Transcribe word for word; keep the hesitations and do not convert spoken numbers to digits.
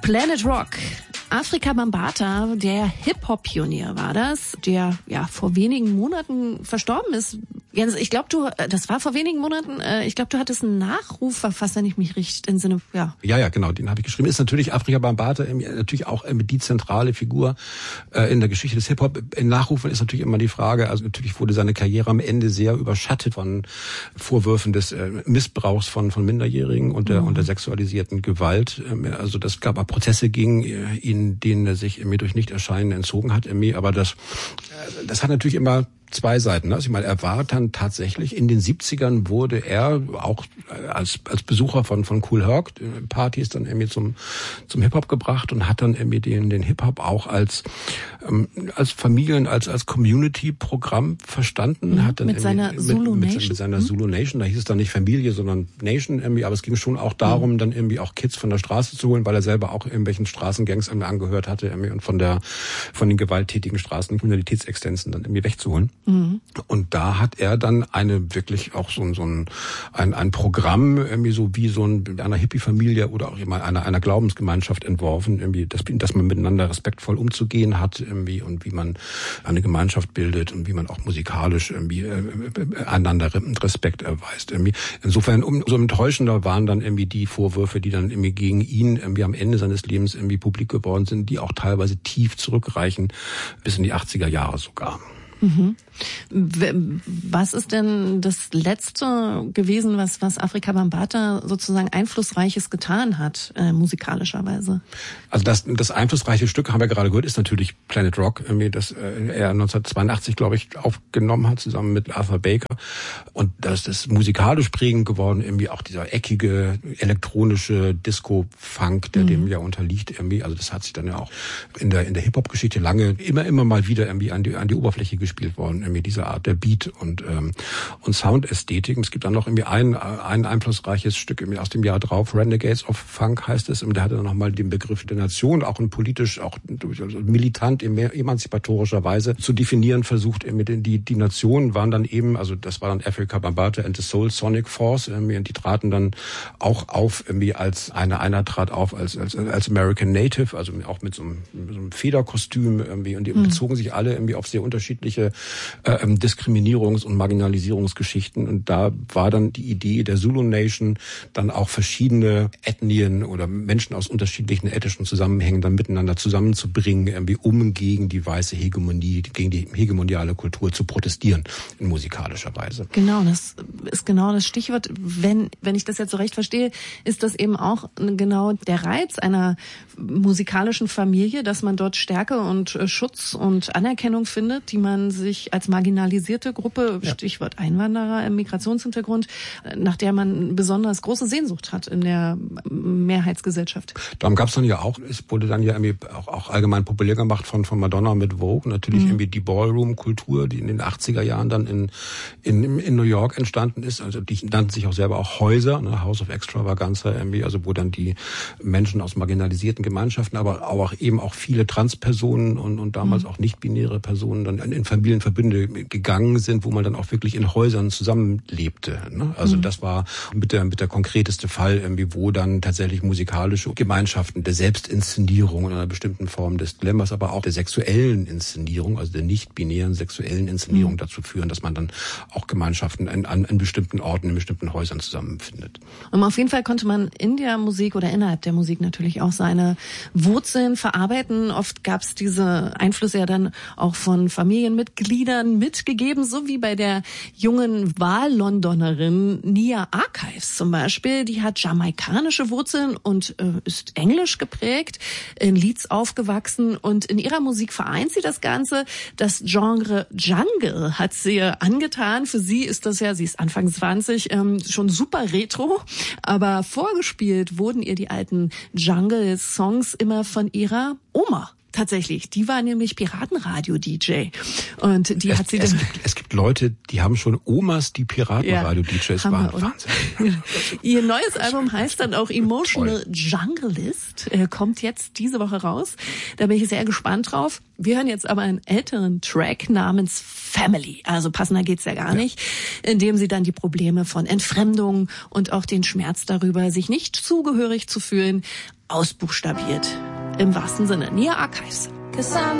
Planet Rock. Afrika Bambaataa, der Hip-Hop-Pionier war das, der ja vor wenigen Monaten verstorben ist. Jens, ich glaube, du, das war vor wenigen Monaten, ich glaube, du hattest einen Nachruf verfasst, wenn ich mich richtig im Sinne, ja. Ja, ja, genau, den habe ich geschrieben. Ist natürlich Afrika Bambaataa natürlich auch die zentrale Figur in der Geschichte des Hip-Hop. In Nachrufen ist natürlich immer die Frage, also natürlich wurde seine Karriere am Ende sehr überschattet von Vorwürfen des Missbrauchs von von Minderjährigen und der, mhm. und der sexualisierten Gewalt. Also das gab auch Prozesse gegen ihn, denen er sich irgendwie durch Nichterscheinen entzogen hat, irgendwie. Aber das, das hat natürlich immer zwei Seiten. Also ich meine, er war dann tatsächlich, in den siebzigern wurde er auch als als Besucher von von Kool Herc Partys dann irgendwie zum zum Hip-Hop gebracht und hat dann irgendwie den den Hip-Hop auch als ähm, als Familien, als als Community-Programm verstanden. Mhm, hat dann mit seiner mit, Zulu mit, Nation. Mit seiner mhm. Zulu Nation. Da hieß es dann nicht Familie, sondern Nation irgendwie. Aber es ging schon auch darum, mhm. dann irgendwie auch Kids von der Straße zu holen, weil er selber auch irgendwelchen Straßengangs irgendwie angehört hatte irgendwie und von der von den gewalttätigen Straßenkriminalitätsexistenzen dann irgendwie wegzuholen. Mhm. Und Und da hat er dann eine wirklich auch so, so ein, ein, ein Programm, irgendwie so wie so ein, einer Hippie-Familie oder auch immer einer, einer Glaubensgemeinschaft entworfen, irgendwie, dass, dass man miteinander respektvoll umzugehen hat, irgendwie, und wie man eine Gemeinschaft bildet und wie man auch musikalisch irgendwie äh, einander Respekt erweist, irgendwie. Insofern umso enttäuschender waren dann irgendwie die Vorwürfe, die dann irgendwie gegen ihn irgendwie am Ende seines Lebens irgendwie publik geworden sind, die auch teilweise tief zurückreichen, bis in die achtziger Jahre sogar. Mhm. Was ist denn das Letzte gewesen, was was Afrika Bambaataa sozusagen Einflussreiches getan hat, äh, musikalischerweise? Also das das einflussreiche Stück, haben wir gerade gehört, ist natürlich Planet Rock, das er neunzehnhundertzweiundachtzig, glaube ich, aufgenommen hat, zusammen mit Arthur Baker. Und das ist musikalisch prägend geworden, irgendwie auch dieser eckige, elektronische Disco-Funk, der mhm. dem ja unterliegt, irgendwie. Also das hat sich dann ja auch in der in der Hip-Hop-Geschichte lange immer immer mal wieder irgendwie an die an die Oberfläche gespielt worden, irgendwie diese Art der Beat und ähm, und Soundästhetik. Es gibt dann noch irgendwie ein ein einflussreiches Stück irgendwie aus dem Jahr drauf, Renegades of Funk heißt es, und da hat er noch mal den Begriff der Nation auch in politisch, auch militant, emanzipatorischer Weise zu definieren versucht. Die die Nationen waren dann eben, also das war dann Afrika Bambaataa and the Soul Sonic Force, irgendwie, und die traten dann auch auf irgendwie als eine einer trat auf als als als American Native, also auch mit so einem, mit so einem Federkostüm irgendwie, und die mhm. bezogen sich alle irgendwie auf sehr unterschiedliche äh, Diskriminierungs- und Marginalisierungsgeschichten. Und da war dann die Idee der Zulu Nation, dann auch verschiedene Ethnien oder Menschen aus unterschiedlichen ethnischen Zusammenhängen dann miteinander zusammenzubringen, irgendwie, um gegen die weiße Hegemonie, gegen die hegemoniale Kultur zu protestieren, in musikalischer Weise. Genau, das ist genau das Stichwort. Wenn, wenn ich das jetzt so recht verstehe, ist das eben auch genau der Reiz einer musikalischen Familie, dass man dort Stärke und Schutz und Anerkennung findet, die man sich als marginalisierte Gruppe, ja. Stichwort Einwanderer im Migrationshintergrund, nach der man besonders große Sehnsucht hat in der Mehrheitsgesellschaft. Darum gab es dann ja auch, es wurde dann ja irgendwie auch, auch allgemein populär gemacht von von Madonna mit Vogue, natürlich mhm. irgendwie die Ballroom-Kultur, die in den achtziger Jahren dann in in in New York entstanden ist, also die nannten sich auch selber auch Häuser, ne, House of Extravaganza irgendwie, also wo dann die Menschen aus marginalisierten Gemeinschaften, aber auch eben auch viele Transpersonen und und damals mhm. auch nicht-binäre Personen dann in Familienverbünde gegangen sind, wo man dann auch wirklich in Häusern zusammenlebte, ne? Also mhm. das war mit der mit der konkreteste Fall irgendwie, wo dann tatsächlich musikalische Gemeinschaften der Selbstinszenierung in einer bestimmten Form des Dilemmers, aber auch der sexuellen Inszenierung, also der nicht-binären sexuellen Inszenierung mhm. dazu führen, dass man dann auch Gemeinschaften an, an, an bestimmten Orten, in bestimmten Häusern zusammenfindet. Und auf jeden Fall konnte man in der Musik oder innerhalb der Musik natürlich auch seine Wurzeln verarbeiten. Oft gab es diese Einflüsse ja dann auch von Familienmitgliedern mitgegeben, so wie bei der jungen Wahllondonerin Nia Archives zum Beispiel. Die hat jamaikanische Wurzeln und äh, ist englisch geprägt, in Leeds aufgewachsen, und in ihrer Musik vereint sie das Ganze. Das Genre Jungle hat sie angetan. Für sie ist das ja, sie ist Anfang zwanzig, ähm, schon super retro, aber vorgespielt wurden ihr die alten Jungle-Songs immer von ihrer Oma. tatsächlich. Die war nämlich Piratenradio-D J. Und die es, hat sie es dann... Gibt, es gibt Leute, die haben schon Omas, die Piratenradio-D Js ja, waren. wir, Wahnsinn. Ihr neues Album heißt dann auch Emotional Junglist. Äh, kommt jetzt diese Woche raus. Da bin ich sehr gespannt drauf. Wir hören jetzt aber einen älteren Track namens Family. Also passender geht's ja gar ja. nicht. In dem sie dann die Probleme von Entfremdung und auch den Schmerz darüber, sich nicht zugehörig zu fühlen, ausbuchstabiert. Im wahrsten Sinne. Nia Archives.